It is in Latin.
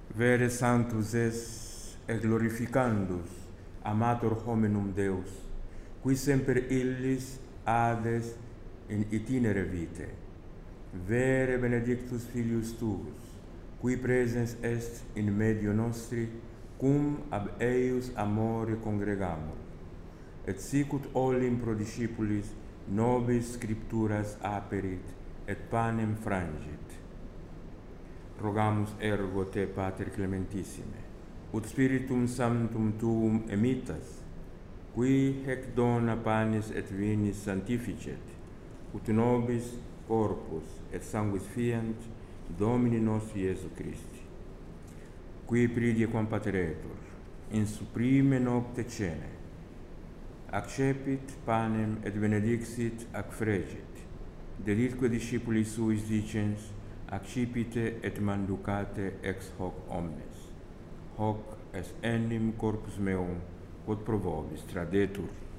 Vere sanctus es, et glorificandus, amator hominum Deus, qui semper illis ades in itinere vitae. Vere benedictus filius tuus, qui presens est in medio nostri, cum ab eius amore congregamur, et sicut olim pro discipulis nobis scripturas aperit, et panem frangit. Rogamus ergo te, Pater clementissime, ut Spiritum Sanctum tuum emitas, qui hec dona panis et vinis sanctificet, ut nobis corpus et sanguis fiant Domini nostri Iesu Christi, qui pridie quam pateretur, in supreme nocte cene, accepit panem et benedixit ac fregit, delitque discipuli suis dicens, accipite et manducate ex hoc omnes. Hoc est enim corpus meum, quod pro vobis tradetur.